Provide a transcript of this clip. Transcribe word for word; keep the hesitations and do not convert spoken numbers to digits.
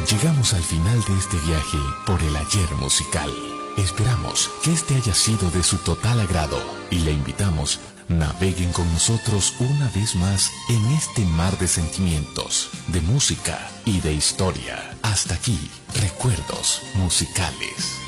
Llegamos al final de este viaje por el ayer musical. Esperamos que este haya sido de su total agrado y le invitamos, naveguen con nosotros una vez más en este mar de sentimientos, de música y de historia. Hasta aquí, recuerdos musicales.